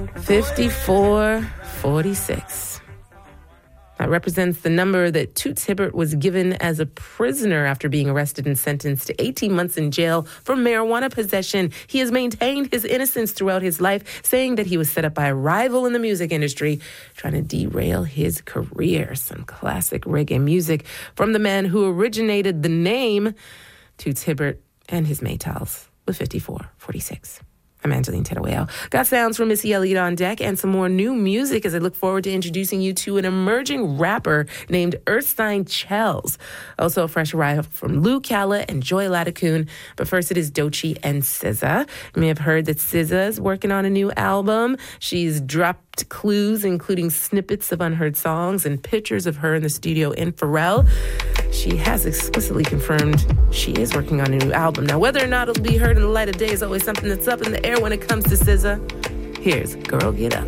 5446. That represents the number that Toots Hibbert was given as a prisoner after being arrested and sentenced to 18 months in jail for marijuana possession. He has maintained his innocence throughout his life, saying that he was set up by a rival in the music industry, trying to derail his career. Some classic reggae music from the man who originated the name Toots Hibbert and his Maytals with 5446. I'm Angeline Teruel. Got sounds from Missy Elliott on deck and some more new music as I look forward to introducing you to an emerging rapper named Erskine Chells. Also a fresh arrival from Lou Calla and Joy Ladakun. But first it is Doechii and SZA. You may have heard that SZA is working on a new album. She's dropped clues, including snippets of unheard songs and pictures of her in the studio in Pharrell. She has explicitly confirmed she is working on a new album. Now, whether or not it'll be heard in the light of day is always something that's up in the air when it comes to SZA. Here's Girl Get Up.